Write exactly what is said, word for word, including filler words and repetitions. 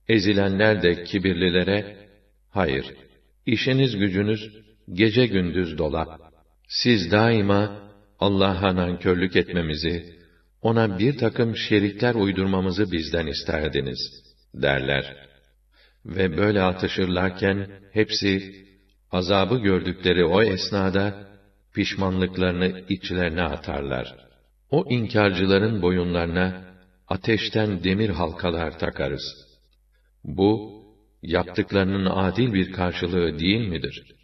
Ezilenler de kibirlilere, hayır, işiniz gücünüz gece gündüz dola. Siz daima Allah'a nankörlük etmemizi, ona bir takım şerikler uydurmamızı bizden isterdiniz, derler. Ve böyle atışırlarken, hepsi, azabı gördükleri o esnada, pişmanlıklarını içlerine atarlar. O inkârcıların boyunlarına, ateşten demir halkalar takarız. Bu, yaptıklarının adil bir karşılığı değil midir?